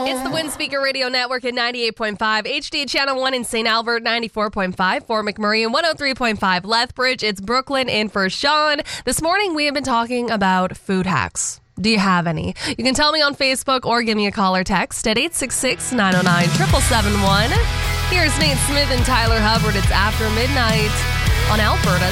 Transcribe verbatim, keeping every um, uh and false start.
It's the Windspeaker Radio Network at ninety-eight point five, H D Channel one in Saint Albert, ninety-four point five, Fort McMurray, and one oh three point five Lethbridge. It's Brooklyn in for Sean. This morning we have been talking about food hacks. Do you have any? You can tell me on Facebook or give me a call or text at eight six six, nine oh nine, seven seven seven one. Here's Nate Smith and Tyler Hubbard. It's After Midnight on Alberta's